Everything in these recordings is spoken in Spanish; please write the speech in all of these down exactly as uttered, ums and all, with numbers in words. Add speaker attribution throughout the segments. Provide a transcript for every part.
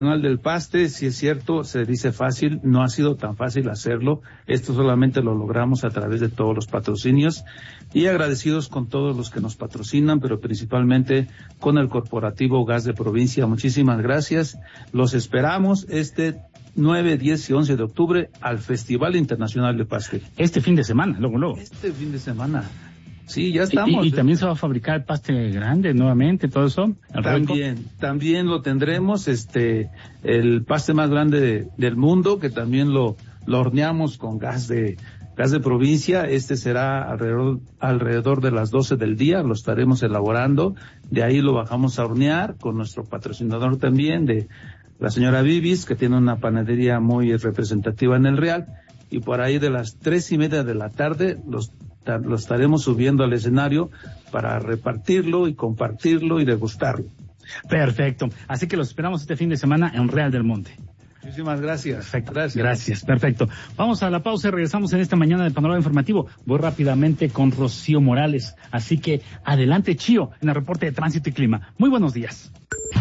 Speaker 1: del Paste, si es cierto, se dice fácil, no ha sido tan fácil hacerlo. Esto solamente lo logramos a través de todos los patrocinios y agradecidos con todos los que nos patrocinan, pero principalmente con el corporativo Gas de Provincia. Muchísimas gracias. Los esperamos este nueve, diez y once de octubre al Festival Internacional de Paste.
Speaker 2: Este fin de semana, luego, luego.
Speaker 1: Este fin de semana. Sí, ya estamos.
Speaker 2: Y, y también se va a fabricar el paste grande nuevamente, todo eso.
Speaker 1: También, rico. también lo tendremos, este, el paste más grande de, del mundo, que también lo, lo horneamos con gas de, gas de provincia. Este será alrededor, alrededor de las doce del día, lo estaremos elaborando. De ahí lo bajamos a hornear con nuestro patrocinador también, de la señora Vivis, que tiene una panadería muy representativa en el Real. Y por ahí de las tres y media de la tarde, los lo estaremos subiendo al escenario para repartirlo y compartirlo y degustarlo.
Speaker 2: Perfecto. Así que los esperamos este fin de semana en Real del Monte.
Speaker 1: Muchísimas gracias.
Speaker 2: Perfecto.
Speaker 1: Gracias.
Speaker 2: Gracias. Perfecto. Vamos a la pausa y regresamos en esta mañana del Panorama Informativo. Voy rápidamente con Rocío Morales. Así que adelante, Chío, en el reporte de Tránsito y Clima. Muy buenos días.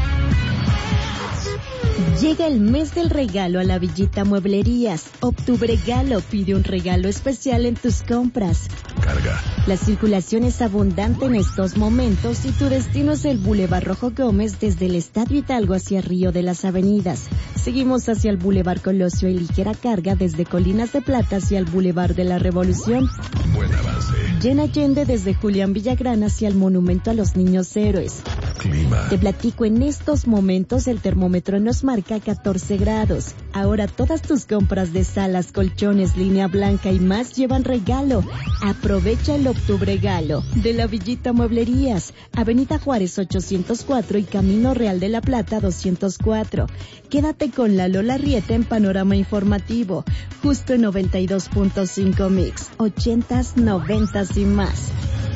Speaker 3: Llega el mes del regalo a la Villita Mueblerías. Octubre Galo, pide un regalo especial en tus compras.
Speaker 4: Carga.
Speaker 3: La circulación es abundante en estos momentos y tu destino es el Boulevard Rojo Gómez desde el Estadio Hidalgo hacia Río de las Avenidas. Seguimos hacia el Boulevard Colosio y ligera carga desde Colinas de Plata hacia el Boulevard de la Revolución.
Speaker 4: Buen avance.
Speaker 3: Llena Allende desde Julián Villagrán hacia el Monumento a los Niños Héroes.
Speaker 4: Clima.
Speaker 3: Te platico, en estos momentos el termómetro nos marca catorce grados. Ahora todas tus compras de salas, colchones, línea blanca y más llevan regalo. Aprovecha el Octubre Galo de la Villita Mueblerías, Avenida Juárez ochocientos cuatro y Camino Real de la Plata doscientos cuatro. Quédate con la Lola Rieta en Panorama Informativo, justo en noventa y dos punto cinco Mix, ochentas, noventas y más.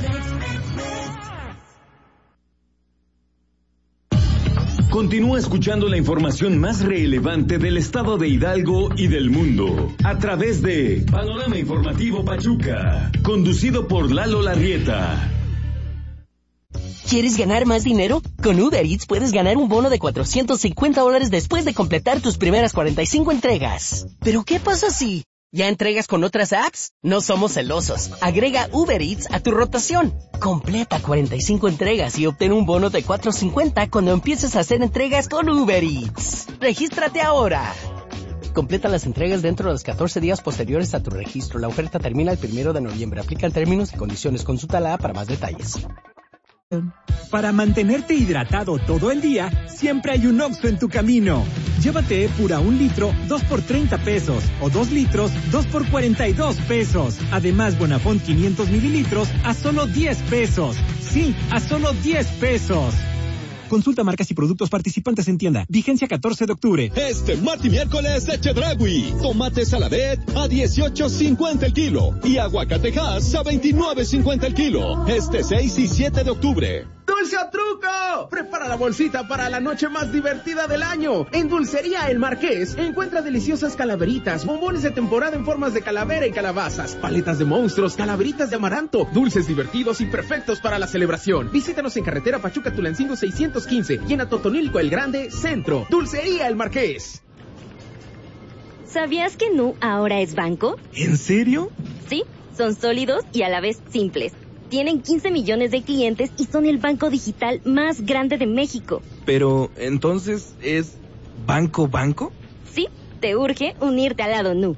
Speaker 5: Continúa escuchando la información más relevante del estado de Hidalgo y del mundo a través de Panorama Informativo Pachuca, conducido por Lalo Larrieta.
Speaker 6: ¿Quieres ganar más dinero? Con Uber Eats puedes ganar un bono de cuatrocientos cincuenta dólares después de completar tus primeras cuarenta y cinco entregas. ¿Pero qué pasa si ya entregas con otras apps? No somos celosos. Agrega Uber Eats a tu rotación. Completa cuarenta y cinco entregas y obtén un bono de cuatrocientos cincuenta cuando empieces a hacer entregas con Uber Eats. ¡Regístrate ahora! Completa las entregas dentro de los catorce días posteriores a tu registro. La oferta termina el primero de noviembre. Aplican términos y condiciones. Consulta la para más detalles.
Speaker 7: Para mantenerte hidratado todo el día, siempre hay un Oxxo en tu camino. Llévate Epura un litro, dos por treinta pesos, o dos litros, dos por cuarenta y dos pesos. Además, Bonafont quinientos mililitros a solo diez pesos. Sí, a solo diez pesos. Consulta marcas y productos participantes en tienda. Vigencia catorce de octubre.
Speaker 8: Este martes y miércoles de Chedraui. Tomate Saladet a dieciocho cincuenta el kilo. Y aguacatejas a veintinueve cincuenta el kilo. Este seis y siete de octubre.
Speaker 9: ¡Dulce o truco! Prepara la bolsita para la noche más divertida del año. En Dulcería El Marqués encuentra deliciosas calaveritas, bombones de temporada en formas de calavera y calabazas, paletas de monstruos, calaveritas de amaranto, dulces divertidos y perfectos para la celebración. Visítanos en carretera Pachuca-Tulancingo seiscientos quince y en Atotonilco El Grande, Centro. Dulcería El Marqués.
Speaker 10: ¿Sabías que Nu ahora es banco?
Speaker 7: ¿En serio?
Speaker 10: Sí, son sólidos y a la vez simples. Tienen quince millones de clientes y son el banco digital más grande de México.
Speaker 7: Pero, ¿entonces es banco banco?
Speaker 10: Sí, te urge unirte al lado Nu.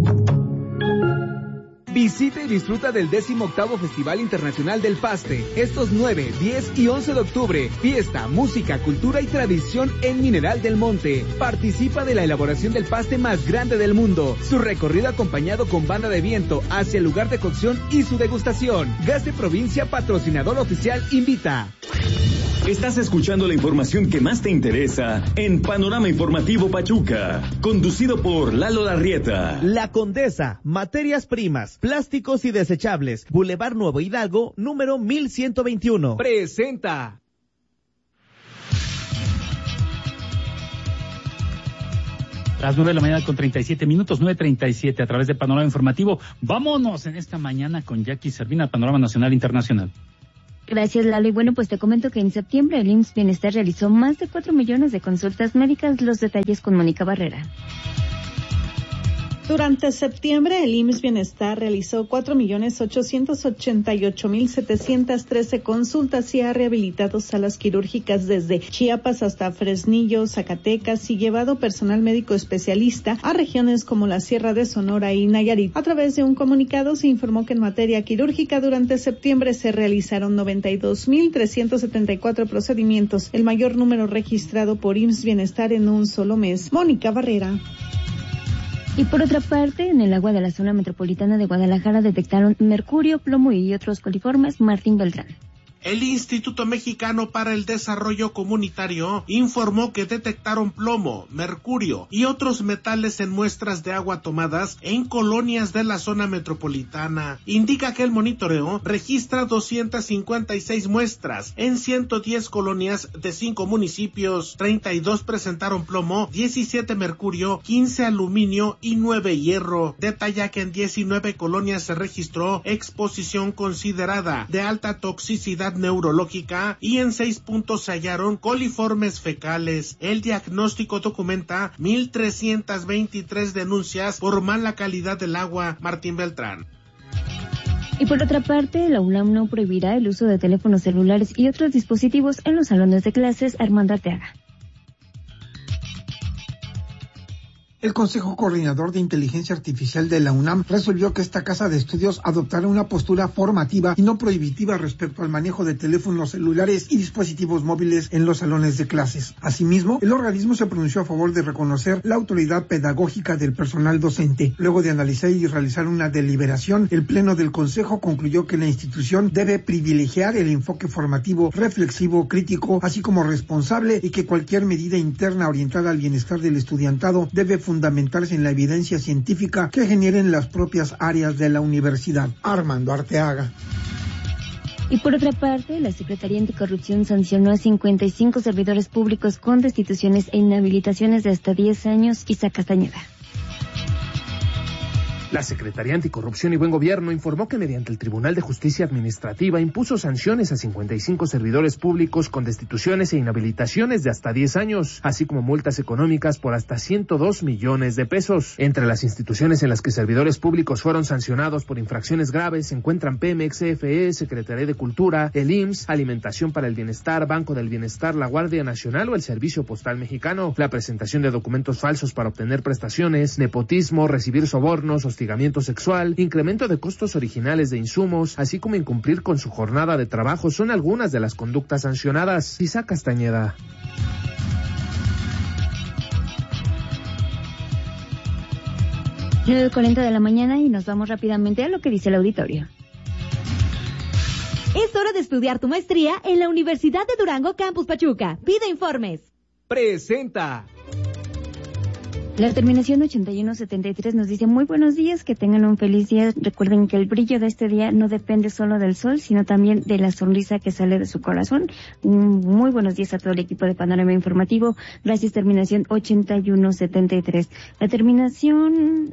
Speaker 11: Visita y disfruta del décimo octavo Festival Internacional del Paste, estos nueve, diez y once de octubre. Fiesta, música, cultura y tradición en Mineral del Monte. Participa de la elaboración del paste más grande del mundo. Su recorrido acompañado con banda de viento hacia el lugar de cocción y su degustación. Gas de Provincia, patrocinador oficial, invita.
Speaker 5: Estás escuchando la información que más te interesa en Panorama Informativo Pachuca, conducido por Lalo Larrieta.
Speaker 12: La Condesa, materias primas, plásticos y desechables, Boulevard Nuevo Hidalgo, número mil ciento veintiuno.
Speaker 11: Presenta.
Speaker 2: Las nueve de la mañana con treinta y siete minutos, nueve treinta y siete a través de Panorama Informativo. Vámonos en esta mañana con Jackie Servina, Panorama Nacional Internacional.
Speaker 10: Gracias, Lalo. Y bueno, pues te comento que en septiembre el I M S S Bienestar realizó más de cuatro millones de consultas médicas. Los detalles con Mónica Barrera.
Speaker 4: Durante septiembre, el I M S S Bienestar realizó cuatro millones ochocientos ochenta y ocho mil setecientos trece consultas y ha rehabilitado salas quirúrgicas desde Chiapas hasta Fresnillo, Zacatecas y llevado personal médico especialista a regiones como la Sierra de Sonora y Nayarit. A través de un comunicado se informó que en materia quirúrgica durante septiembre se realizaron noventa y dos mil trescientos setenta y cuatro procedimientos, el mayor número registrado por I M S S Bienestar en un solo mes. Mónica Barrera.
Speaker 10: Y por otra parte, en el agua de la zona metropolitana de Guadalajara detectaron mercurio, plomo y otros coliformes. Martín Beltrán.
Speaker 13: El Instituto Mexicano para el Desarrollo Comunitario informó que detectaron plomo, mercurio y otros metales en muestras de agua tomadas en colonias de la zona metropolitana. Indica que el monitoreo registra doscientas cincuenta y seis muestras en ciento diez colonias de cinco municipios. treinta y dos presentaron plomo, diecisiete mercurio, quince aluminio y nueve hierro. Detalla que en diecinueve colonias se registró exposición considerada de alta toxicidad neurológica y en seis puntos se hallaron coliformes fecales. El diagnóstico documenta mil trescientas veintitrés denuncias por mala calidad del agua. Martín Beltrán.
Speaker 10: Y por otra parte, la UNAM no prohibirá el uso de teléfonos celulares y otros dispositivos en los salones de clases. Armando Arteaga.
Speaker 14: El Consejo Coordinador de Inteligencia Artificial de la UNAM resolvió que esta casa de estudios adoptará una postura formativa y no prohibitiva respecto al manejo de teléfonos celulares y dispositivos móviles en los salones de clases. Asimismo, el organismo se pronunció a favor de reconocer la autoridad pedagógica del personal docente. Luego de analizar y realizar una deliberación, el Pleno del Consejo concluyó que la institución debe privilegiar el enfoque formativo, reflexivo, crítico, así como responsable, y que cualquier medida interna orientada al bienestar del estudiantado debe fundamentarse en la evidencia científica que generen las propias áreas de la universidad. Armando Arteaga.
Speaker 10: Y por otra parte, la Secretaría Anticorrupción sancionó a cincuenta y cinco servidores públicos con destituciones e inhabilitaciones de hasta diez años. Isa Castañeda.
Speaker 15: La Secretaría Anticorrupción y Buen Gobierno informó que mediante el Tribunal de Justicia Administrativa impuso sanciones a cincuenta y cinco servidores públicos con destituciones e inhabilitaciones de hasta diez años, así como multas económicas por hasta ciento dos millones de pesos. Entre las instituciones en las que servidores públicos fueron sancionados por infracciones graves se encuentran Pemex, C F E, Secretaría de Cultura, el I M S S, Alimentación para el Bienestar, Banco del Bienestar, la Guardia Nacional o el Servicio Postal Mexicano. La presentación de documentos falsos para obtener prestaciones, nepotismo, recibir sobornos, hostigamiento sexual, incremento de costos originales de insumos, así como incumplir con su jornada de trabajo son algunas de las conductas sancionadas. Isa Castañeda.
Speaker 10: nueve cuarenta de la mañana y nos vamos rápidamente a lo que dice el auditorio.
Speaker 16: Es hora de estudiar tu maestría en la Universidad de Durango Campus Pachuca. Pide informes.
Speaker 11: Presenta.
Speaker 10: La terminación ochenta y uno setenta y tres nos dice muy buenos días, que tengan un feliz día. Recuerden que el brillo de este día no depende solo del sol, sino también de la sonrisa que sale de su corazón. Muy buenos días a todo el equipo de Panorama Informativo. Gracias, terminación ochenta y uno setenta y tres. La terminación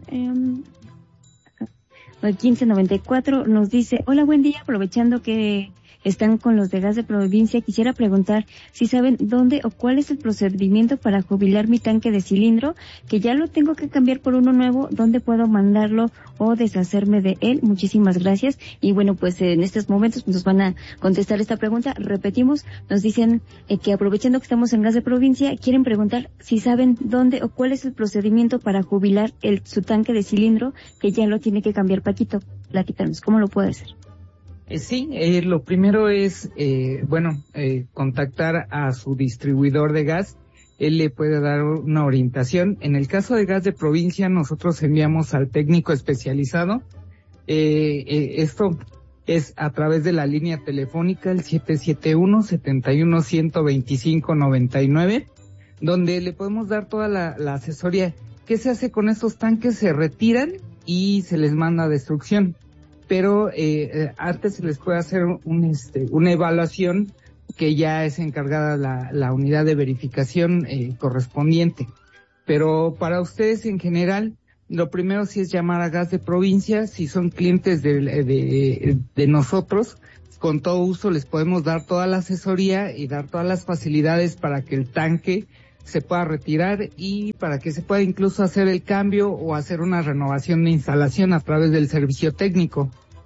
Speaker 10: eh, quince noventa y cuatro nos dice, hola, buen día, aprovechando que están con los de gas de provincia, quisiera preguntar si saben dónde o cuál es el procedimiento para jubilar mi tanque de cilindro, que ya lo tengo que cambiar por uno nuevo, dónde puedo mandarlo o deshacerme de él. Muchísimas gracias. Y bueno, pues en estos momentos nos van a contestar esta pregunta. Repetimos, nos dicen eh, que aprovechando que estamos en gas de provincia, quieren preguntar si saben dónde o cuál es el procedimiento para jubilar el, su tanque de cilindro, que ya lo tiene que cambiar. Paquito, platícanos, ¿cómo lo puede hacer?
Speaker 17: Eh, sí, eh, lo primero es, eh, bueno, eh, contactar a su distribuidor de gas. Él le puede dar una orientación. En el caso de gas de provincia, nosotros enviamos al técnico especializado. Eh, eh, esto es a través de la línea telefónica, el siete siete uno, siete uno, uno dos cinco, nueve nueve, donde le podemos dar toda la, la asesoría. ¿Qué se hace con estos tanques? Se retiran y se les manda a destrucción. Pero eh, eh, antes se les puede hacer un, este, una evaluación que ya es encargada la, la unidad de verificación eh, correspondiente. Pero para ustedes en general, lo primero sí es llamar a Gas de Provincia. Si son clientes de, de, de nosotros, con todo gusto les podemos dar toda la asesoría y dar todas las facilidades para que el tanque se pueda retirar y para que se pueda incluso hacer el cambio o hacer una renovación de instalación a través del servicio técnico.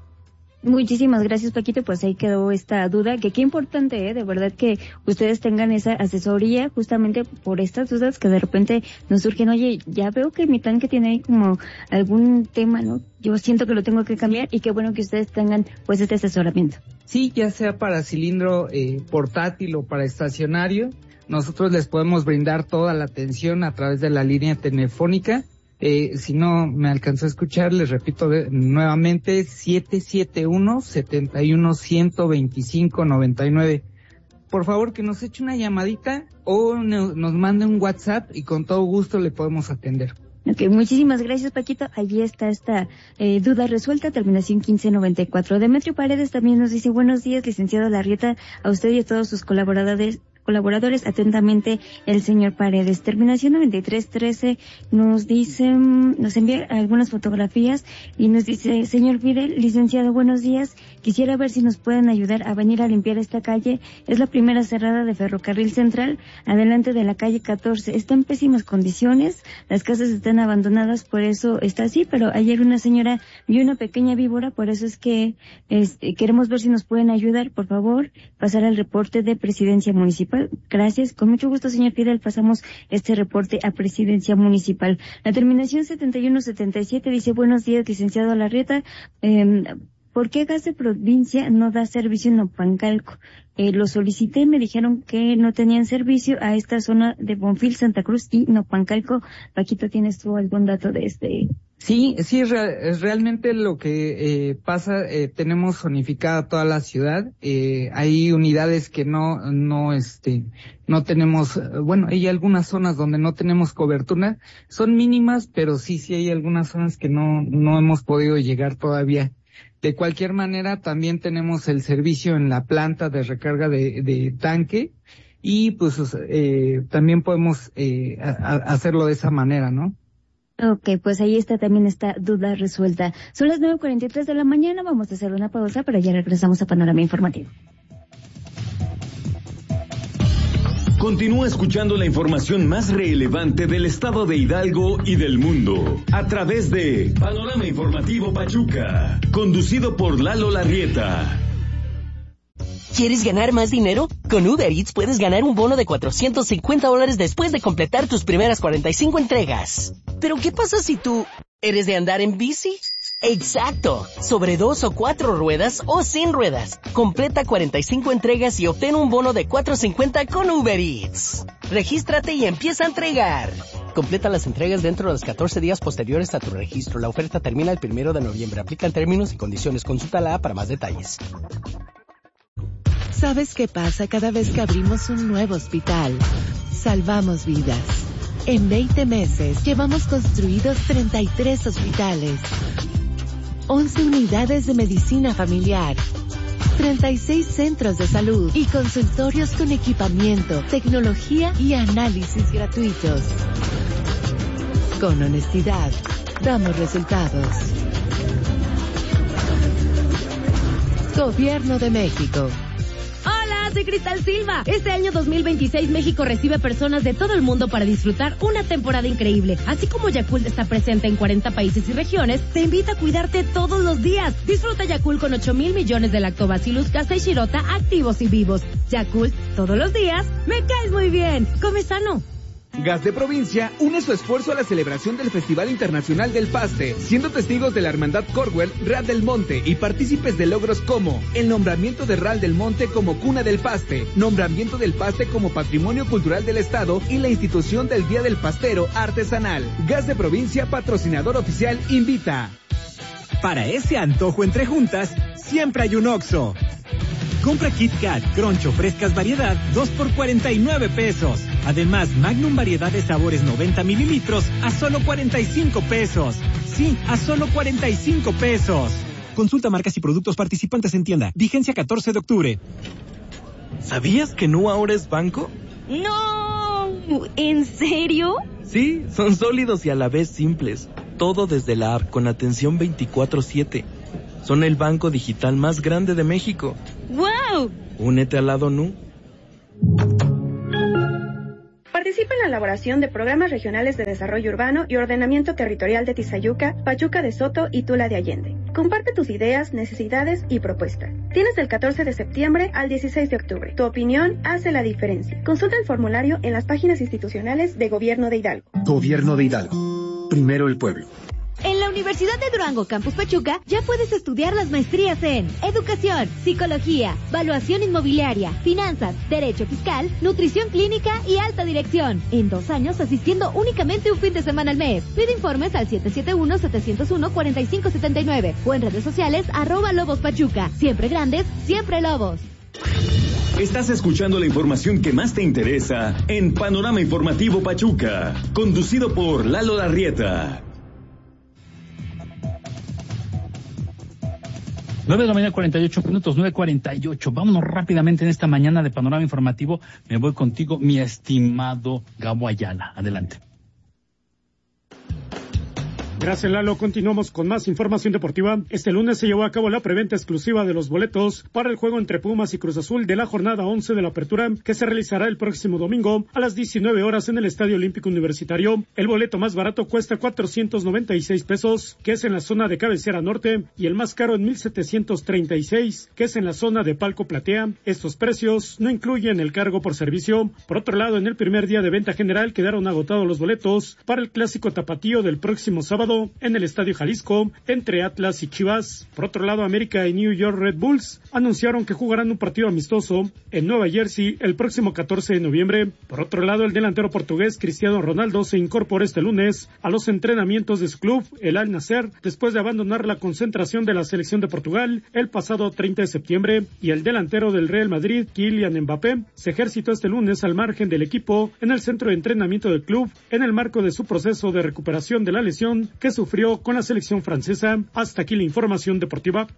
Speaker 10: Muchísimas gracias, Paquito. Pues ahí quedó esta duda, que qué importante, ¿eh? De verdad que ustedes tengan esa asesoría justamente por estas dudas que de repente nos surgen. Oye, ya veo que mi tanque tiene ahí como algún tema, ¿no? Yo siento que lo tengo que cambiar y qué bueno que ustedes tengan pues este asesoramiento.
Speaker 17: Sí, ya sea para cilindro eh, portátil o para estacionario, nosotros les podemos brindar toda la atención a través de la línea telefónica. Eh, si no me alcanzó a escuchar, les repito de, nuevamente, siete siete uno, siete uno, uno cero dos cinco, nueve nueve. Por favor, que nos eche una llamadita o no, nos mande un WhatsApp y con todo gusto le podemos atender.
Speaker 10: Ok, muchísimas gracias, Paquito. Allí está esta eh, duda resuelta, terminación quince noventa y cuatro. Demetrio Paredes también nos dice, buenos días, licenciado Larrieta, a usted y a todos sus colaboradores. Colaboradores, atentamente el señor Paredes. Terminación noventa y tres trece nos dice, nos envía algunas fotografías y nos dice, señor Fidel, licenciado, buenos días. Quisiera ver si nos pueden ayudar a venir a limpiar esta calle. Es la primera cerrada de Ferrocarril Central, adelante de la calle catorce. Está en pésimas condiciones, las casas están abandonadas, por eso está así, pero ayer una señora vio una pequeña víbora, por eso es que es, queremos ver si nos pueden ayudar, por favor, pasar al reporte de Presidencia Municipal. Gracias, con mucho gusto, señor Fidel, pasamos este reporte a Presidencia Municipal. La terminación setenta y uno setenta y siete dice, buenos días, licenciado Larrieta, eh, ¿por qué Gas de Provincia no da servicio en Nopancalco? Eh, lo solicité, me dijeron que no tenían servicio a esta zona de Bonfil, Santa Cruz y Nopancalco. Paquito, ¿tienes tú algún dato de este?
Speaker 17: Sí, sí, es realmente lo que eh, pasa. Eh, tenemos zonificada toda la ciudad. Eh, hay unidades que no, no, este, no tenemos. Bueno, hay algunas zonas donde no tenemos cobertura. Son mínimas, pero sí, sí hay algunas zonas que no, no hemos podido llegar todavía. De cualquier manera, también tenemos el servicio en la planta de recarga de, de tanque y pues eh, también podemos eh, a, a hacerlo de esa manera, ¿no?
Speaker 10: Ok, pues ahí está también esta duda resuelta. Son las nueve cuarenta y tres de la mañana, vamos a hacer una pausa, pero ya regresamos a Panorama Informativo.
Speaker 5: Continúa escuchando la información más relevante del estado de Hidalgo y del mundo a través de Panorama Informativo Pachuca, conducido por Lalo Larrieta.
Speaker 6: ¿Quieres ganar más dinero? Con Uber Eats puedes ganar un bono de cuatrocientos cincuenta dólares después de completar tus primeras cuarenta y cinco entregas. ¿Pero qué pasa si tú eres de andar en bici? Exacto, sobre dos o cuatro ruedas o sin ruedas. Completa cuarenta y cinco entregas y obtén un bono de cuatrocientos cincuenta con Uber Eats. Regístrate y empieza a entregar. Completa las entregas dentro de los catorce días posteriores a tu registro. La oferta termina el primero de noviembre. Aplican términos y condiciones. Consulta la A para más detalles.
Speaker 18: ¿Sabes qué pasa cada vez que abrimos un nuevo hospital? Salvamos vidas. En veinte meses llevamos construidos treinta y tres hospitales, once unidades de medicina familiar, treinta y seis centros de salud y consultorios con equipamiento, tecnología y análisis gratuitos. Con honestidad, damos resultados. Gobierno de México.
Speaker 16: Hola, soy Cristal Silva. Este año dos mil veintiséis México recibe personas de todo el mundo para disfrutar una temporada increíble. Así como Yakult está presente en cuarenta países y regiones, te invita a cuidarte todos los días. Disfruta Yakult con ocho mil millones de lactobacillus casei shirota activos y vivos. Yakult, todos los días, me caes muy bien. Come sano.
Speaker 11: Gas de Provincia une su esfuerzo a la celebración del Festival Internacional del Paste, siendo testigos de la Hermandad Corwell, Real del Monte y partícipes de logros como el nombramiento de Real del Monte como cuna del paste, nombramiento del paste como patrimonio cultural del Estado y la institución del Día del Pastero Artesanal. Gas de Provincia, patrocinador oficial, invita.
Speaker 7: Para ese antojo entre juntas, siempre hay un Oxxo. Compra Kit Kat, Croncho, frescas variedad, dos por cuarenta y nueve pesos. Además, Magnum variedad de sabores noventa mililitros a solo cuarenta y cinco pesos. Sí, a solo cuarenta y cinco pesos. Consulta marcas y productos participantes en tienda. Vigencia catorce de octubre.
Speaker 19: ¿Sabías que Nu ahora es banco?
Speaker 16: ¡No! ¿En serio?
Speaker 19: Sí, son sólidos y a la vez simples. todo desde la app con atención veinticuatro siete. Son el banco digital más grande de México.
Speaker 16: ¡Wow!
Speaker 19: Únete al lado N U.
Speaker 20: Participa en la elaboración de programas regionales de desarrollo urbano y ordenamiento territorial de Tizayuca, Pachuca de Soto y Tula de Allende. Comparte tus ideas, necesidades y propuestas. Tienes del catorce de septiembre al dieciséis de octubre. Tu opinión hace la diferencia. Consulta el formulario en las páginas institucionales de Gobierno de Hidalgo.
Speaker 21: Gobierno de Hidalgo. Primero el pueblo.
Speaker 16: En la Universidad de Durango Campus Pachuca ya puedes estudiar las maestrías en Educación, Psicología, Valuación Inmobiliaria, Finanzas, Derecho Fiscal, Nutrición Clínica y Alta Dirección. En dos años asistiendo únicamente un fin de semana al mes. Pide informes al siete siete uno, siete cero uno, cuatro cinco siete nueve o en redes sociales arroba Lobos Pachuca. Siempre grandes, siempre Lobos.
Speaker 5: Estás escuchando la información que más te interesa en Panorama Informativo Pachuca, conducido por Lalo Larrieta.
Speaker 2: nueve de la mañana, cuarenta y ocho minutos, nueve cuarenta y ocho. Vámonos rápidamente en esta mañana de Panorama Informativo. Me voy contigo, mi estimado Gabo Ayala. Adelante.
Speaker 22: Gracias, Lalo. Continuamos con más información deportiva. Este lunes se llevó a cabo la preventa exclusiva de los boletos para el juego entre Pumas y Cruz Azul de la jornada once de la apertura, que se realizará el próximo domingo a las diecinueve horas en el Estadio Olímpico Universitario. El boleto más barato cuesta cuatrocientos noventa y seis pesos, que es en la zona de cabecera norte, y el más caro en mil setecientos treinta y seis, que es en la zona de palco platea. Estos precios no incluyen el cargo por servicio. Por otro lado, en el primer día de venta general quedaron agotados los boletos para el clásico tapatío del próximo sábado en el Estadio Jalisco entre Atlas y Chivas. Por otro lado, América y New York Red Bulls anunciaron que jugarán un partido amistoso en Nueva Jersey el próximo catorce de noviembre. Por otro lado, el delantero portugués Cristiano Ronaldo se incorporó este lunes a los entrenamientos de su club, el Al Nassr, después de abandonar la concentración de la selección de Portugal el pasado treinta de septiembre, y el delantero del Real Madrid, Kylian Mbappé, se ejercitó este lunes al margen del equipo en el centro de entrenamiento del club en el marco de su proceso de recuperación de la lesión que sufrió con la selección francesa. Hasta aquí la información deportiva.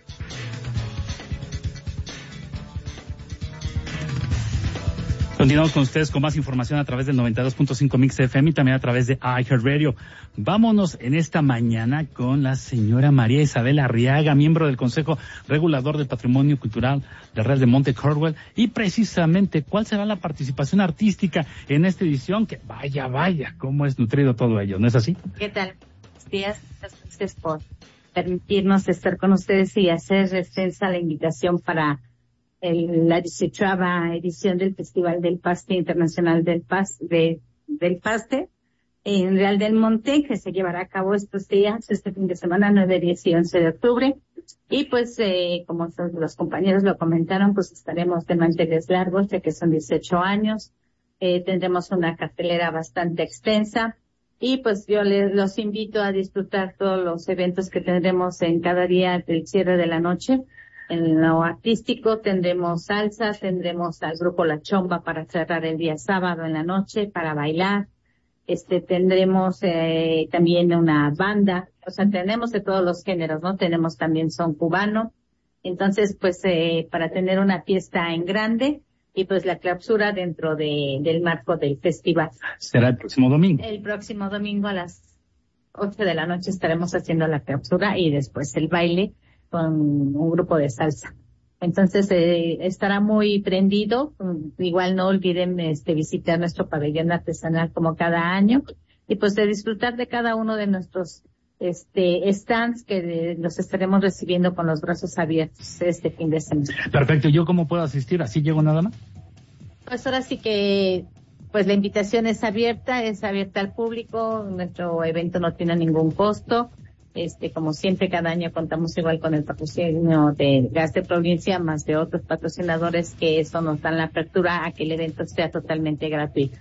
Speaker 2: Continuamos con ustedes con más información a través del noventa y dos punto cinco Mix F M y también a través de iHeartRadio. Vámonos en esta mañana con la señora María Isabel Arriaga, miembro del Consejo Regulador del Patrimonio Cultural del Real de Monte Carmel, y precisamente cuál será la participación artística en esta edición, que vaya, vaya, cómo es nutrido todo ello, ¿no es así?
Speaker 23: ¿Qué tal? Buenos días, gracias por permitirnos estar con ustedes y hacer extensa la invitación para el, la dieciochava edición del Festival del Paste Internacional del, Pas, de, del Paste en Real del Monte, que se llevará a cabo estos días, este fin de semana, nueve, diez y once de octubre. Y pues, eh, como los compañeros lo comentaron, pues estaremos de manteles largos, ya que son dieciocho años. Eh, tendremos una cartelera bastante extensa. Y pues yo les los invito a disfrutar todos los eventos que tendremos en cada día del cierre de la noche. En lo artístico tendremos salsa, tendremos al grupo La Chomba para cerrar el día sábado en la noche, para bailar. Este, tendremos eh, también una banda, o sea, tenemos de todos los géneros, ¿no? Tenemos también son cubano. Entonces, pues, eh, para tener una fiesta en grande, y pues la clausura dentro de, del marco del festival.
Speaker 2: Será el próximo domingo.
Speaker 23: El próximo domingo a las ocho de la noche estaremos haciendo la clausura y después el baile con un grupo de salsa. Entonces, eh, estará muy prendido. Igual no olviden este visitar nuestro pabellón artesanal como cada año y pues de disfrutar de cada uno de nuestros este stands que de, los estaremos recibiendo con los brazos abiertos este fin de semana.
Speaker 2: Perfecto. ¿Yo cómo puedo asistir? ¿Así llego nada más?
Speaker 23: Pues ahora sí que pues la invitación es abierta, es abierta al público. Nuestro evento no tiene ningún costo. Este, como siempre, cada año contamos igual con el patrocinio de Gas de Provincia, más de otros patrocinadores que eso nos dan la apertura a que el evento sea totalmente gratuito.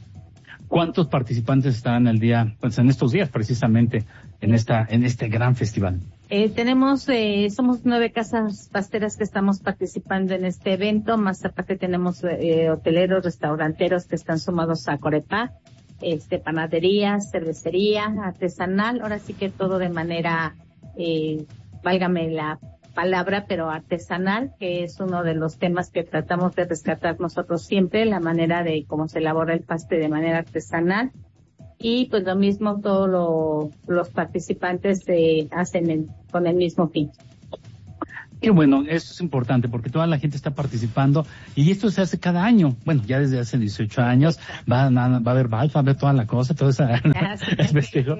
Speaker 2: ¿Cuántos participantes estarán el día, pues en estos días precisamente, en esta, en este gran festival?
Speaker 23: Eh, tenemos, eh, somos nueve casas pasteras que estamos participando en este evento, más aparte tenemos eh, hoteleros, restauranteros que están sumados a Corepá, este, panadería, cervecería, artesanal, ahora sí que todo de manera, eh, válgame la palabra, pero artesanal, que es uno de los temas que tratamos de rescatar nosotros siempre, la manera de cómo se elabora el paste de manera artesanal. y pues lo mismo todos lo, los participantes eh, hacen en, con el mismo fin.
Speaker 2: Qué bueno, esto es importante porque toda la gente está participando y esto se hace cada año. Bueno, ya desde hace dieciocho años va, va a haber vals, va a haber toda la cosa, todo esa festejo.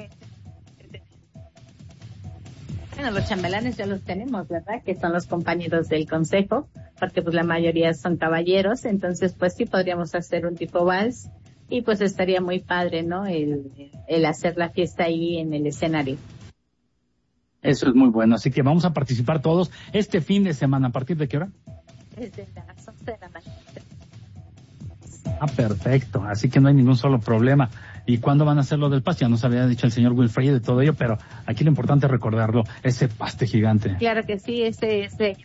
Speaker 23: Bueno, los chambelanes ya los tenemos, ¿verdad? Que son los compañeros del consejo, porque pues la mayoría son caballeros, entonces pues sí podríamos hacer un tipo vals y pues estaría muy padre, ¿no? El, el hacer la fiesta ahí en el escenario.
Speaker 2: Eso es muy bueno, así que vamos a participar todos este fin de semana. ¿A partir de qué hora?
Speaker 23: Desde las once de la mañana.
Speaker 2: Ah, perfecto, así que no hay ningún solo problema. ¿Y cuándo van a hacer lo del paste? Ya nos había dicho el señor Wilfred de todo ello, pero aquí lo importante es recordarlo, ese paste gigante.
Speaker 23: Claro que sí, ese, ese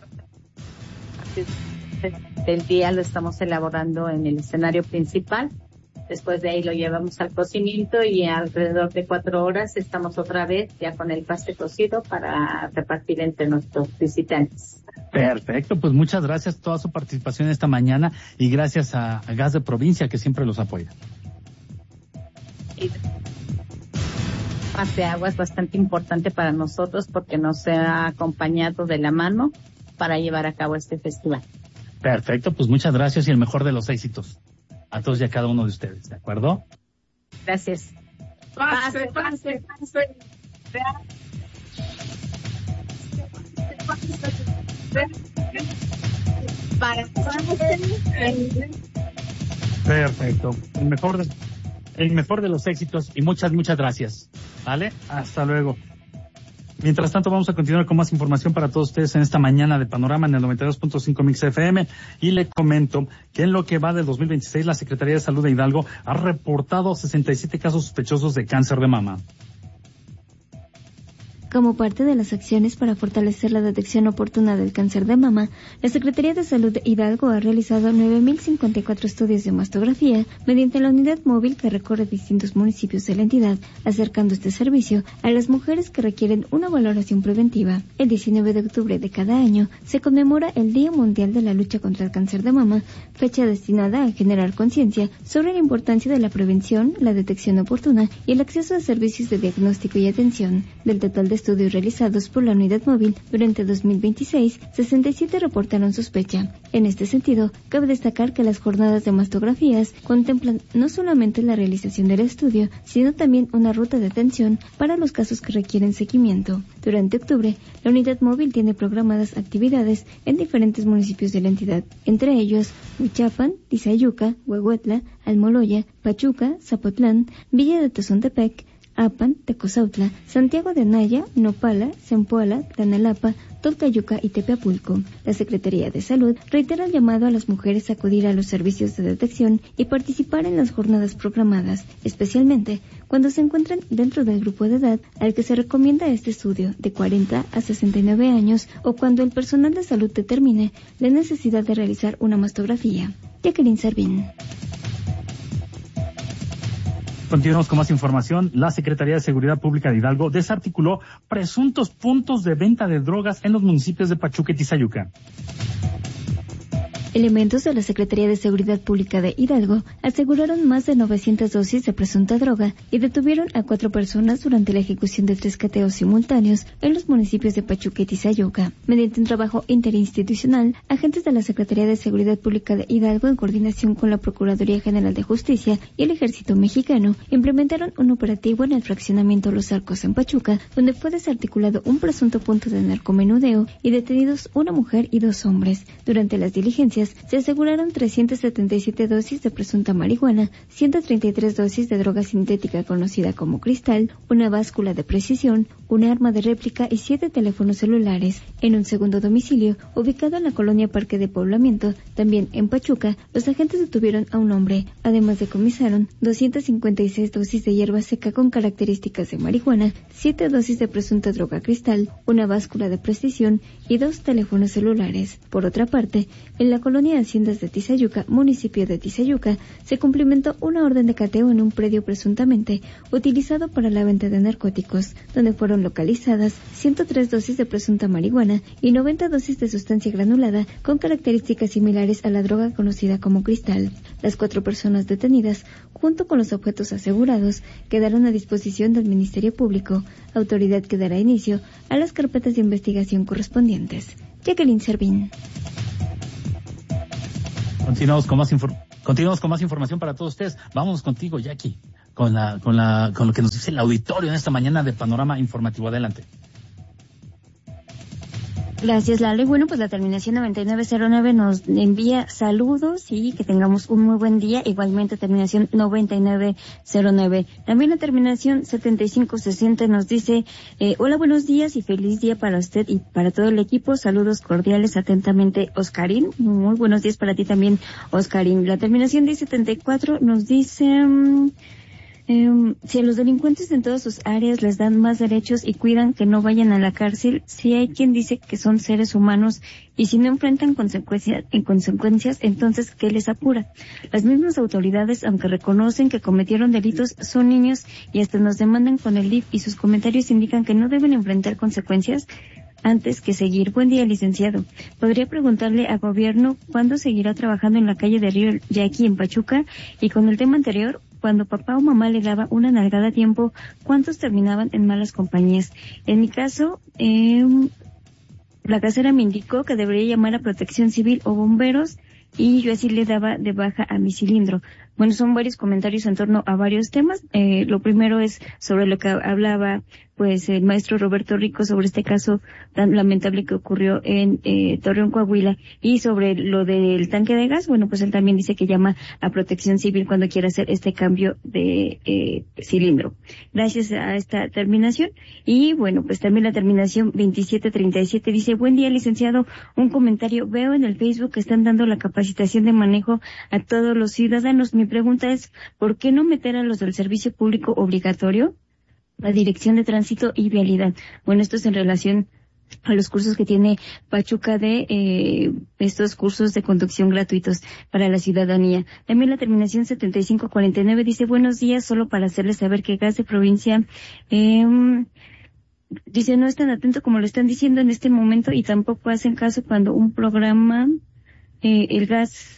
Speaker 23: del día lo estamos elaborando en el escenario principal. Después de ahí lo llevamos al cocimiento y alrededor de cuatro horas estamos otra vez ya con el paste cocido para repartir entre nuestros visitantes.
Speaker 2: Perfecto, pues muchas gracias por toda su participación esta mañana y gracias a, a Gas de Provincia que siempre los apoya.
Speaker 23: Y parte de agua es bastante importante para nosotros porque nos ha acompañado de la mano para llevar a cabo este festival.
Speaker 2: Perfecto, pues muchas gracias y el mejor de los éxitos a todos y a cada uno de ustedes, ¿de acuerdo?
Speaker 23: Gracias.
Speaker 1: Pase, pase, pase.
Speaker 23: Para
Speaker 2: Perfecto. El mejor de, el mejor de los éxitos y muchas, muchas gracias. ¿Vale? Hasta luego. Mientras tanto, vamos a continuar con más información para todos ustedes en esta mañana de Panorama en el noventa y dos punto cinco Mix F M. Y le comento que en lo que va del dos mil veintiséis, la Secretaría de Salud de Hidalgo ha reportado sesenta y siete casos sospechosos de cáncer de mama.
Speaker 10: Como parte de las acciones para fortalecer la detección oportuna del cáncer de mama, la Secretaría de Salud de Hidalgo ha realizado nueve mil cincuenta y cuatro estudios de mastografía mediante la unidad móvil que recorre distintos municipios de la entidad, acercando este servicio a las mujeres que requieren una valoración preventiva. El diecinueve de octubre de cada año se conmemora el Día Mundial de la Lucha contra el Cáncer de Mama, fecha destinada a generar conciencia sobre la importancia de la prevención, la detección oportuna y el acceso a servicios de diagnóstico y atención. Del total de estudios realizados por la unidad móvil durante dos mil veintiséis, sesenta y siete reportaron sospecha. En este sentido, cabe destacar que las jornadas de mastografías contemplan no solamente la realización del estudio, sino también una ruta de atención para los casos que requieren seguimiento. Durante octubre, la unidad móvil tiene programadas actividades en diferentes municipios de la entidad, entre ellos Huichapan, Tizayuca, Huehuetla, Almoloya, Pachuca, Zapotlán, Villa de Tezontepec, Apan, Tecozautla, Santiago de Anaya, Nopala, Zempoala, Tlanalapa, Tolcayuca y Tepeapulco. La Secretaría de Salud reitera el llamado a las mujeres a acudir a los servicios de detección y participar en las jornadas programadas, especialmente cuando se encuentran dentro del grupo de edad al que se recomienda este estudio de cuarenta a sesenta y nueve años o cuando el personal de salud determine la necesidad de realizar una mastografía. Jacqueline Servín.
Speaker 2: Continuamos con más información. La Secretaría de Seguridad Pública de Hidalgo desarticuló presuntos puntos de venta de drogas en los municipios de Pachuca y Tizayuca.
Speaker 10: Elementos de la Secretaría de Seguridad Pública de Hidalgo aseguraron más de novecientas dosis de presunta droga y detuvieron a cuatro personas durante la ejecución de tres cateos simultáneos en los municipios de Pachuca y Tizayuca. Mediante un trabajo interinstitucional, agentes de la Secretaría de Seguridad Pública de Hidalgo, en coordinación con la Procuraduría General de Justicia y el Ejército Mexicano, implementaron un operativo en el fraccionamiento Los Arcos en Pachuca, donde fue desarticulado un presunto punto de narcomenudeo y detenidos una mujer y dos hombres. Durante las diligencias, se aseguraron trescientas setenta y siete dosis de presunta marihuana, ciento treinta y tres dosis de droga sintética conocida como cristal, una báscula de precisión, una arma de réplica y siete teléfonos celulares. En un segundo domicilio, ubicado en la colonia Parque de Poblamiento, también en Pachuca, los agentes detuvieron a un hombre. Además, decomisaron doscientas cincuenta y seis dosis de hierba seca con características de marihuana, siete dosis de presunta droga cristal, una báscula de precisión y dos teléfonos celulares. Por otra parte, en la colonia colonia de Haciendas de Tizayuca, municipio de Tizayuca, se cumplimentó una orden de cateo en un predio presuntamente utilizado para la venta de narcóticos, donde fueron localizadas ciento tres dosis de presunta marihuana y noventa dosis de sustancia granulada con características similares a la droga conocida como cristal. Las cuatro personas detenidas, junto con los objetos asegurados, quedaron a disposición del Ministerio Público, autoridad que dará inicio a las carpetas de investigación correspondientes. Jacqueline Servín.
Speaker 2: Continuamos con más infor- continuamos con más información para todos ustedes. Vamos contigo, Jackie, con la con la con lo que nos dice el auditorio en esta mañana de Panorama Informativo. Adelante.
Speaker 10: Gracias, Lalo. Y bueno, pues la terminación noventa y nueve cero nueve nos envía saludos y que tengamos un muy buen día. Igualmente, terminación noventa y nueve cero nueve. También la terminación setenta y cinco sesenta nos dice, eh, hola, buenos días y feliz día para usted y para todo el equipo. Saludos cordiales, atentamente, Oscarín. Muy buenos días para ti también, Oscarín. La terminación diez setenta y cuatro nos dice... Um, Eh, si a los delincuentes en todas sus áreas les dan más derechos y cuidan que no vayan a la cárcel, si hay quien dice que son seres humanos y si no enfrentan consecuencias, en consecuencias, entonces ¿qué les apura? Las mismas autoridades, aunque reconocen que cometieron delitos, son niños y hasta nos demandan con el D I F y sus comentarios indican que no deben enfrentar consecuencias antes que seguir. Buen día, licenciado. ¿Podría preguntarle al gobierno cuándo seguirá trabajando en la calle de Río Yaqui en Pachuca? Y con el tema anterior, cuando papá o mamá le daba una nalgada a tiempo, ¿cuántos terminaban en malas compañías? En mi caso, eh, la casera me indicó que debería llamar a Protección Civil o bomberos y yo así le daba de baja a mi cilindro. Bueno, son varios comentarios en torno a varios temas. Eh, lo primero es sobre lo que hablaba pues el maestro Roberto Rico sobre este caso tan lamentable que ocurrió en eh, Torreón, Coahuila, y sobre lo del tanque de gas. Bueno, pues él también dice que llama a Protección Civil cuando quiera hacer este cambio de eh, cilindro. Gracias a esta terminación. Y bueno, pues también la terminación veintisiete treinta y siete dice, buen día, licenciado, un comentario. Veo en el Facebook que están dando la capacitación de manejo a todos los ciudadanos. Mi pregunta es, ¿por qué no meter a los del servicio público obligatorio? La Dirección de Tránsito y Vialidad. Bueno, esto es en relación a los cursos que tiene Pachuca de eh, estos cursos de conducción gratuitos para la ciudadanía. También la terminación setenta y cinco cuarenta y nueve dice, buenos días, solo para hacerles saber que Gas de Provincia eh, dice, no es tan atento como lo están diciendo en este momento y tampoco hacen caso cuando un programa, eh, el gas...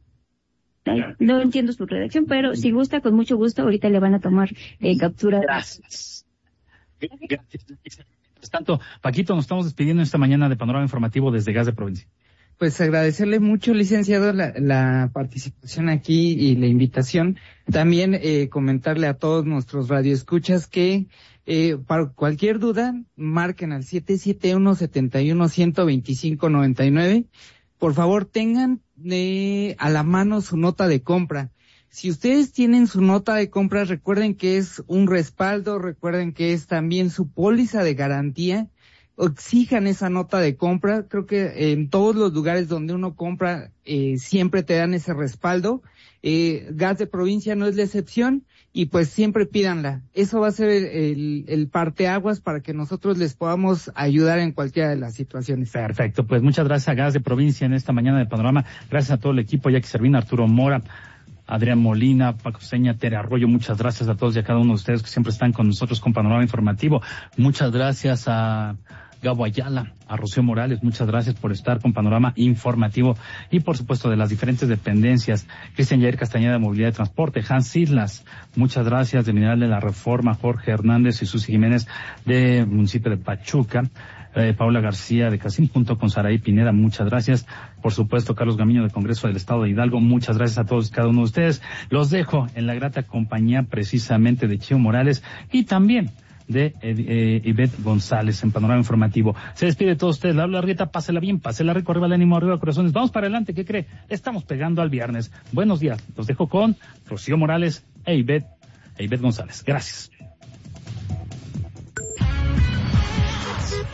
Speaker 10: No entiendo su redacción, pero si gusta, con mucho gusto, ahorita le van a tomar eh, captura.
Speaker 2: Gracias. Gracias. Mientras tanto, Paquito, nos estamos despidiendo esta mañana de Panorama Informativo desde Gas de Provincia.
Speaker 17: Pues agradecerle mucho, licenciado, la, la participación aquí y la invitación. También eh, comentarle a todos nuestros radioescuchas que eh, para cualquier duda, marquen al siete siete uno, siete uno, uno dos cinco, nueve nueve. Por favor, tengan eh, a la mano su nota de compra. Si ustedes tienen su nota de compra, recuerden que es un respaldo, recuerden que es también su póliza de garantía. Exijan esa nota de compra. Creo que en todos los lugares donde uno compra eh, siempre te dan ese respaldo. Eh, Gas de Provincia no es la excepción y pues siempre pídanla. Eso va a ser el, el, el parteaguas para que nosotros les podamos ayudar en cualquiera de las situaciones.
Speaker 2: Perfecto, pues muchas gracias a Gas de Provincia en esta mañana de Panorama. Gracias a todo el equipo, Jackie Servín, Arturo Mora, Adrián Molina, Paco Seña, Tere Arroyo. Muchas gracias a todos y a cada uno de ustedes que siempre están con nosotros con Panorama Informativo. Muchas gracias a Gabo Ayala, a Rocío Morales, muchas gracias por estar con Panorama Informativo y por supuesto de las diferentes dependencias, Cristian Yair Castañeda de Movilidad y Transporte, Hans Islas, muchas gracias de Mineral de la Reforma, Jorge Hernández y Susi Jiménez de municipio de Pachuca, eh, Paula García de Casín junto con Saraí Pineda, muchas gracias, por supuesto Carlos Gamiño del Congreso del Estado de Hidalgo, muchas gracias a todos y cada uno de ustedes, los dejo en la grata compañía precisamente de Chío Morales y también de eh, Ivette González en Panorama Informativo. Se despide de todos ustedes, la habla Arrieta, pásela bien, pásela rico, arriba el ánimo, arriba corazones, vamos para adelante, ¿qué cree? Estamos pegando al viernes. Buenos días, los dejo con Rocío Morales e Ivette, e Ivette González. Gracias.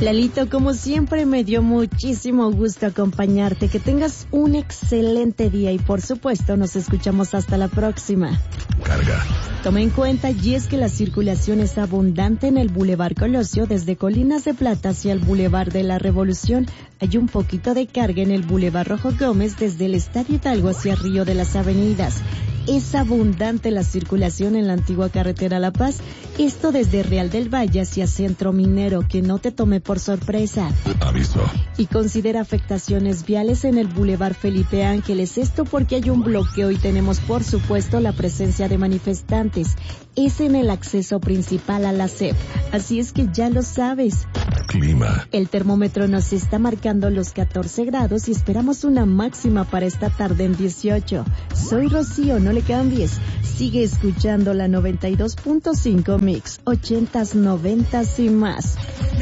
Speaker 3: Lalito, como siempre me dio muchísimo gusto acompañarte. Que tengas un excelente día y por supuesto nos escuchamos hasta la próxima.
Speaker 8: Carga.
Speaker 3: Toma en cuenta y es que la circulación es abundante en el Boulevard Colosio desde Colinas de Plata hacia el Boulevard de la Revolución. Hay un poquito de carga en el Boulevard Rojo Gómez desde el Estadio Hidalgo hacia Río de las Avenidas. Es abundante la circulación en la antigua carretera La Paz, esto desde Real del Valle hacia Centro Minero, que no te tome por sorpresa.
Speaker 8: Aviso.
Speaker 3: Y considera afectaciones viales en el Boulevard Felipe Ángeles, esto porque hay un bloqueo y tenemos por supuesto la presencia de manifestantes. Es en el acceso principal a la C E P, así es que ya lo sabes.
Speaker 8: Clima.
Speaker 3: El termómetro nos está marcando los catorce grados y esperamos una máxima para esta tarde en dieciocho. Soy Rocío, no le cambies. Sigue escuchando la noventa y dos punto cinco Mix, ochentas, noventas y más.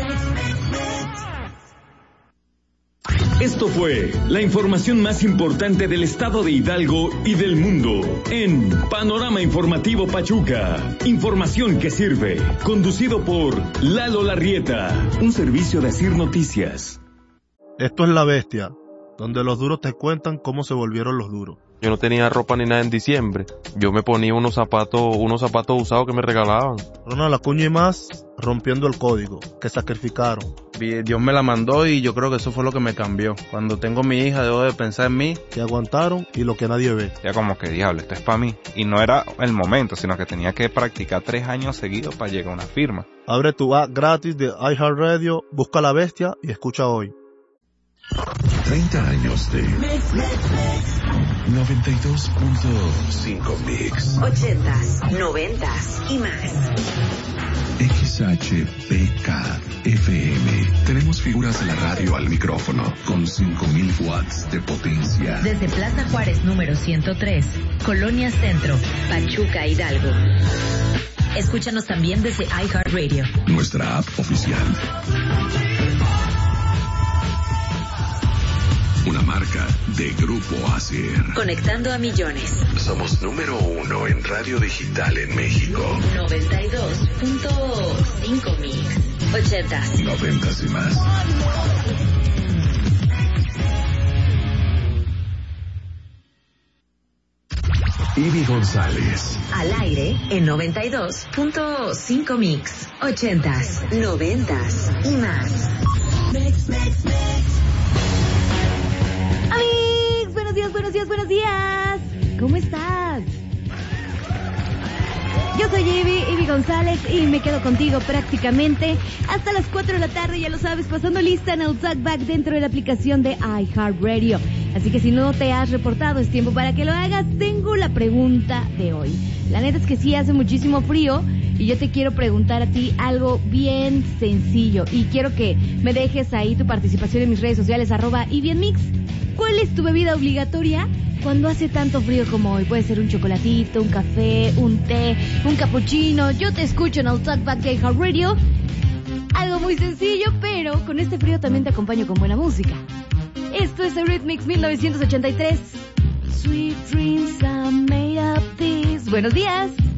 Speaker 5: Esto fue la información más importante del estado de Hidalgo y del mundo en Panorama Informativo Pachuca. Información que sirve. Conducido por Lalo Larrieta. Un servicio de Asir Noticias.
Speaker 9: Esto es La Bestia, donde los duros te cuentan cómo se volvieron los duros.
Speaker 24: Yo no tenía ropa ni nada en diciembre. Yo me ponía unos zapatos, unos zapatos usados que me regalaban.
Speaker 9: Ronald Acuña y más, rompiendo el código, que sacrificaron.
Speaker 25: Dios me la mandó y yo creo que eso fue lo que me cambió. Cuando tengo mi hija, debo de pensar en mí.
Speaker 9: Que aguantaron y lo que nadie ve.
Speaker 26: Ya como que diablo, esto es para mí. Y no era el momento, sino que tenía que practicar tres años seguidos para llegar a una firma.
Speaker 9: Abre tu app gratis de iHeartRadio, busca La Bestia y escucha hoy.
Speaker 8: treinta años de noventa y dos punto cinco Mix.
Speaker 27: ochentas, noventas y más.
Speaker 8: X H P K F M. Tenemos figuras de la radio al micrófono con cinco mil watts de potencia.
Speaker 27: Desde Plaza Juárez número ciento tres, Colonia Centro, Pachuca, Hidalgo. Escúchanos también desde iHeartRadio.
Speaker 8: Nuestra app oficial. Una marca de Grupo Asir.
Speaker 27: Conectando a millones.
Speaker 8: Somos número uno en radio digital en México.
Speaker 27: noventa y dos punto cinco Mix. ochentas.
Speaker 8: Noventas y más. Ivy González.
Speaker 27: Al aire en noventa y dos punto cinco Mix. ochentas, noventas y más. Mix, mix, mix.
Speaker 16: Amigos, buenos días, buenos días, buenos días. ¿Cómo estás? Yo soy Ivy, Ivy González, y me quedo contigo prácticamente hasta las cuatro de la tarde, ya lo sabes, pasando lista en el Talkback dentro de la aplicación de iHeartRadio. Así que si no te has reportado, es tiempo para que lo hagas. Tengo la pregunta de hoy. La neta es que sí hace muchísimo frío y yo te quiero preguntar a ti algo bien sencillo. Y quiero que me dejes ahí tu participación en mis redes sociales, arroba Ivy en Mix. ¿Cuál es tu bebida obligatoria cuando hace tanto frío como hoy? Puede ser un chocolatito, un café, un té, un cappuccino. Yo te escucho en el Talkback de iHeartRadio. Algo muy sencillo, pero con este frío también te acompaño con buena música. Esto es Eurythmics mil novecientos ochenta y tres. Sweet dreams are made of this. Buenos días.